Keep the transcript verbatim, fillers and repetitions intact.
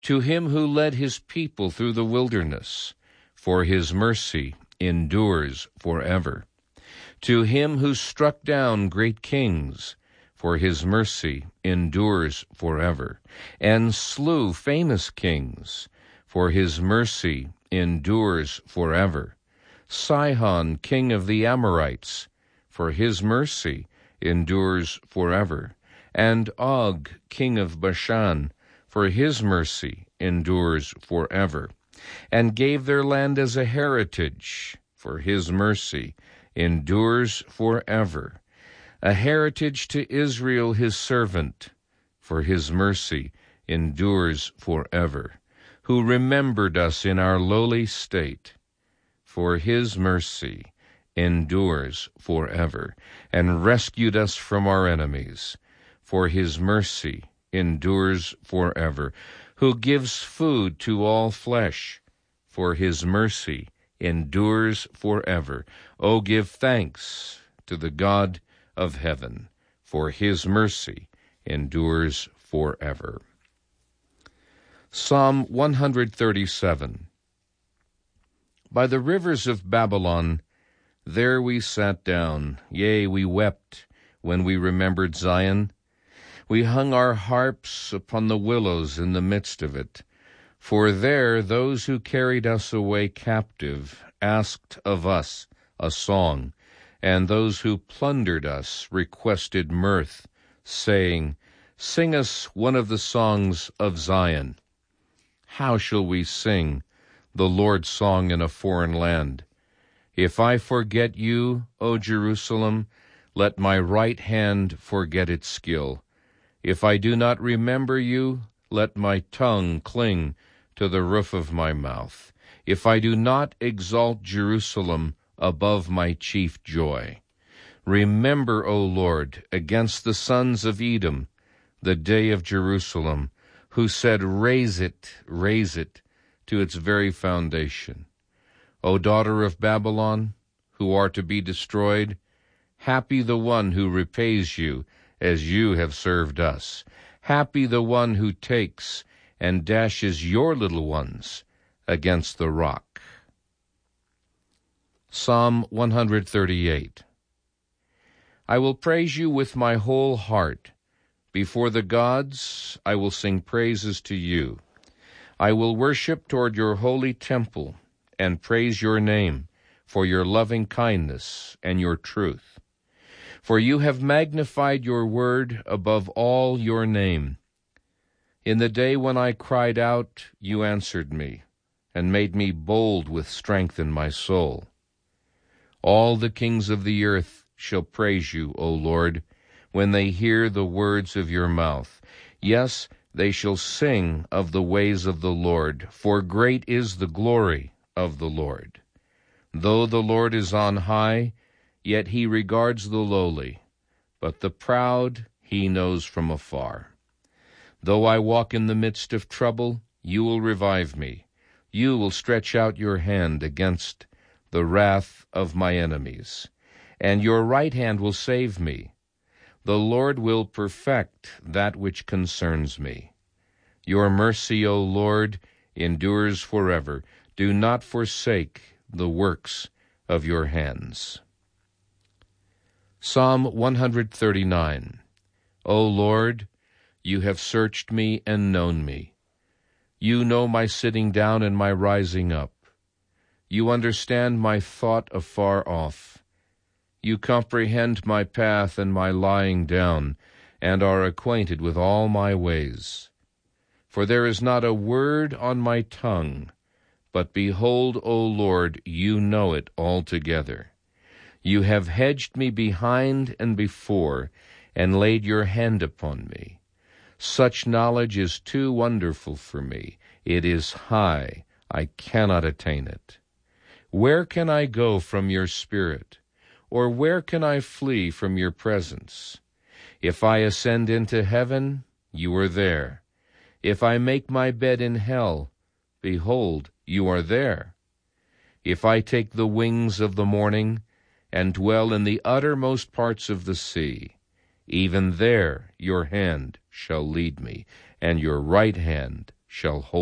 To him who led his people through the wilderness, for his mercy endures forever. To him who struck down great kings, for his mercy endures forever, and slew famous kings, for his mercy endures forever. Sihon, king of the Amorites, for his mercy endures forever, and Og, king of Bashan, for his mercy endures forever, and gave their land as a heritage, for his mercy endures forever, a heritage to Israel his servant, for his mercy endures forever, who remembered us in our lowly state, for his mercy endures forever, and rescued us from our enemies, for his mercy endures forever, who gives food to all flesh, for his mercy endures forever. O give thanks to the God of heaven, for his mercy endures forever. Psalm one thirty-seven. By the rivers of Babylon, there we sat down, yea, we wept when we remembered Zion. We hung our harps upon the willows in the midst of it. For there those who carried us away captive asked of us a song, and those who plundered us requested mirth, saying, Sing us one of the songs of Zion. How shall we sing the Lord's song in a foreign land? If I forget you, O Jerusalem, let my right hand forget its skill. If I do not remember you, let my tongue cling to the roof of my mouth. If I do not exalt Jerusalem above my chief joy. Remember, O Lord, against the sons of Edom, the day of Jerusalem, who said, Raise it, raise it, to its very foundation. O daughter of Babylon, who are to be destroyed, happy the one who repays you as you have served us. Happy the one who takes and dashes your little ones against the rock. Psalm one thirty-eight. I will praise you with my whole heart. Before the gods I will sing praises to you. I will worship toward your holy temple and praise your name for your loving kindness and your truth. For you have magnified your word above all your name. In the day when I cried out, you answered me, and made me bold with strength in my soul. All the kings of the earth shall praise you, O Lord, when they hear the words of your mouth. Yes, they shall sing of the ways of the Lord, for great is the glory of the Lord. Though the Lord is on high, yet he regards the lowly, but the proud he knows from afar. Though I walk in the midst of trouble, you will revive me. You will stretch out your hand against the wrath of my enemies, and your right hand will save me. The Lord will perfect that which concerns me. Your mercy, O Lord, endures forever. Do not forsake the works of your hands. Psalm one thirty-nine. O Lord, you have searched me and known me. You know my sitting down and my rising up. You understand my thought afar off. You comprehend my path and my lying down, and are acquainted with all my ways. For there is not a word on my tongue, but behold, O Lord, you know it altogether. You have hedged me behind and before, and laid your hand upon me. Such knowledge is too wonderful for me. It is high, I cannot attain it. Where can I go from your spirit? Or where can I flee from your presence? If I ascend into heaven, you are there. If I make my bed in hell, behold, you are there. If I take the wings of the morning, and dwell in the uttermost parts of the sea, even there your hand shall lead me, and your right hand shall hold